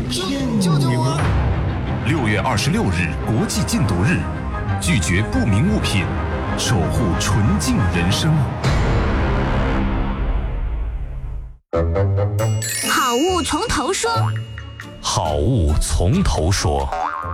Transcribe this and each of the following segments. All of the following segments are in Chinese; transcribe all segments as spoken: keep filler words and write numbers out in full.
救救我！ 六月二十六日国际禁毒日，拒绝不明物品，守护纯净人生。 好物从头说， 好物从头说。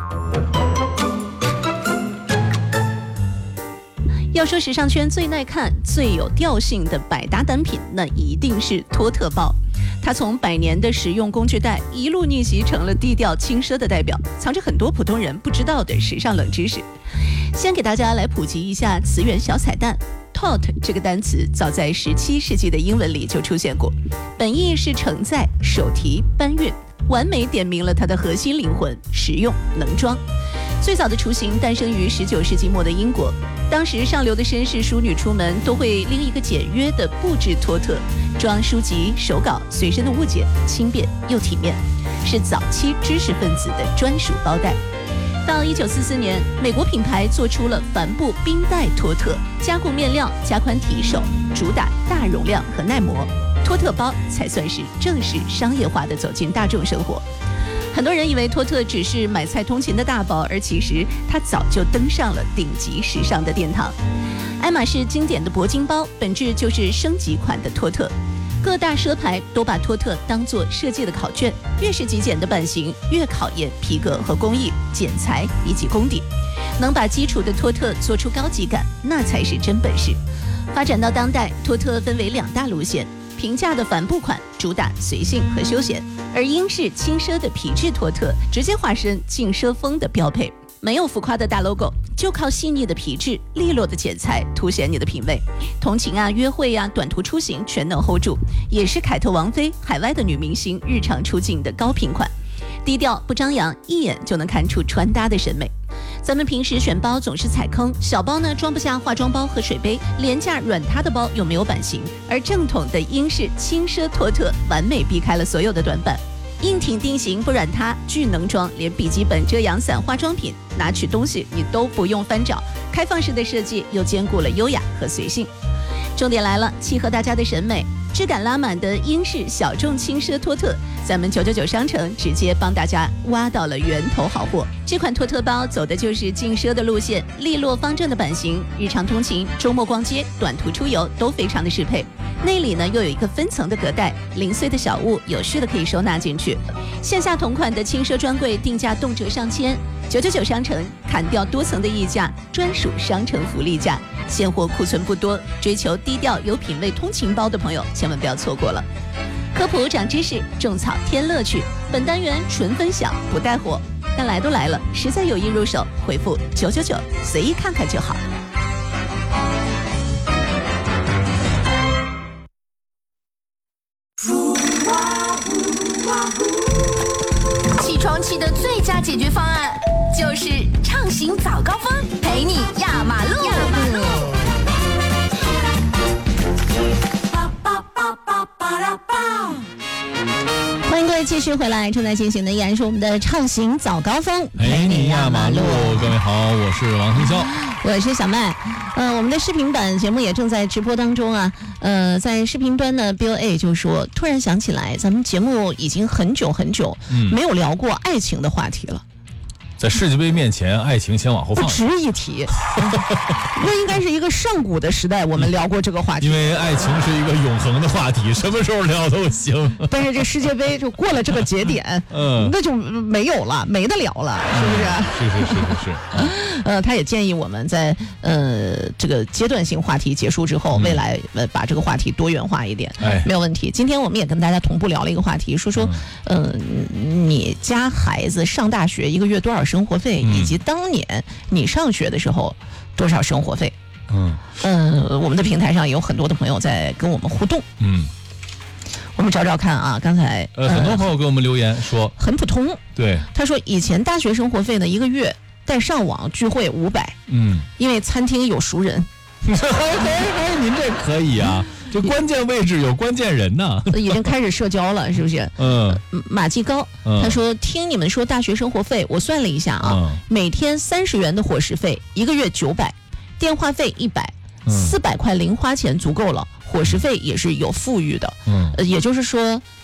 要说时尚圈最耐看、最有调性的百搭单品，那一定是托特包。它从百年的实用工具袋一路逆袭成了低调轻奢的代表，藏着很多普通人不知道的时尚冷知识。先给大家来普及一下词源小彩蛋。Tot 这个单词早在十七世纪的英文里就出现过，本意是承载、手提、搬运，完美点明了它的核心灵魂：实用能装。最早的雏形诞生于十九世纪末的英国，当时上流的绅士淑女出门都会拎一个简约的布制托特，装书籍、手稿、随身的物件，轻便又体面，是早期知识分子的专属包袋。到一九四四年，美国品牌做出了帆布冰袋托特，加固面料，加宽提手，主打大容量和耐磨，托特包才算是正式商业化的走进大众生活。很多人以为托特只是买菜通勤的大包，而其实它早就登上了顶级时尚的殿堂。爱马仕经典的铂金包本质就是升级款的托特，各大奢牌都把托特当作设计的考卷，越是极简的版型，越考验皮革和工艺、剪裁以及功底。能把基础的托特做出高级感，那才是真本事。发展到当代，托特分为两大路线。平价的帆布款主打随性和休闲，而英式轻奢的皮质托特直接化身轻奢风的标配，没有浮夸的大 logo， 就靠细腻的皮质、利落的剪裁凸显你的品味。通勤啊、约会啊、短途出行全能 hold 住，也是凯特王妃、海外的女明星日常出镜的高频款。低调不张扬，一眼就能看出穿搭的审美。咱们平时选包总是踩坑，小包呢装不下化妆包和水杯，廉价软塌的包又没有版型，而正统的英式轻奢托特完美避开了所有的短板，硬挺定型不软塌，巨能装，连笔记本、遮阳伞、化妆品拿取东西你都不用翻找，开放式的设计又兼顾了优雅和随性。重点来了，契合大家的审美，质感拉满的英式小众轻奢托特，咱们九九九商城直接帮大家挖到了源头好货。这款托特包走的就是轻奢的路线，利落方正的版型，日常通勤、周末逛街、短途出游都非常的适配。内里呢又有一个分层的隔袋，零碎的小物有序的可以收纳进去。线下同款的轻奢专柜定价动辄上千，九九九商城砍掉多层的溢价，专属商城福利价，现货库存不多，追求低调有品味通勤包的朋友千万不要错过了。科普长知识，种草添乐趣，本单元纯分享不带货，但来都来了，实在有意入手，回复九九九随意看看就好。 起床气的最佳解决方案就是畅行早高峰，陪你压马路。压马路。 欢迎各位继续回来，正在进行的依然是我们的畅行早高峰， 陪你压马路。各位好，我是王腾霄， 我是小麦。呃，我们的视频版节目也正在直播当中啊。呃，在视频端呢 ，Bill A 就说，突然想起来，咱们节目已经很久很久没有聊过爱情的话题了。 在世界杯面前，爱情先往后放， 不值一提。那应该是一个上古的时代，我们聊过这个话题。 因为爱情是一个永恒的话题，什么时候聊都行。 但是这世界杯就过了这个节点，嗯，那就没有了，没得聊了，是不是？ 是是是是是。 呃，他也建议我们在呃这个阶段性话题结束之后，嗯、未来呃把这个话题多元化一点，哎，没有问题。今天我们也跟大家同步聊了一个话题，说说，嗯、呃，你家孩子上大学一个月多少生活费，嗯、以及当年你上学的时候多少生活费？嗯，呃，我们的平台上有很多的朋友在跟我们互动，嗯。我们找找看啊，刚才呃很多朋友给我们留言说很普通， 对， 他说以前大学生活费呢一个月带上网聚会五百，嗯，因为餐厅有熟人。 哎，您这可以啊，这关键位置有关键人呢， 已经开始社交了，是不是？嗯，马继高、嗯、他说听你们说大学生活费，我算了一下啊，嗯、每天三十元的伙食费，一个月九百，电话费一百，四百块零花钱足够了。伙食费也是有富裕的，嗯，呃、也就是说，